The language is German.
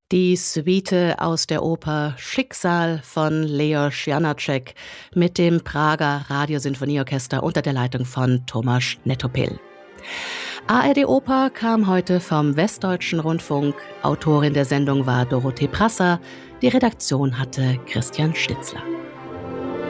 Die Suite aus der Oper Schicksal von Leos Janáček mit dem Prager Radiosinfonieorchester unter der Leitung von Tomáš Netopil. ARD Oper kam heute vom Westdeutschen Rundfunk. Autorin der Sendung war Dorothee Prasser. Die Redaktion hatte Christian Schnitzler.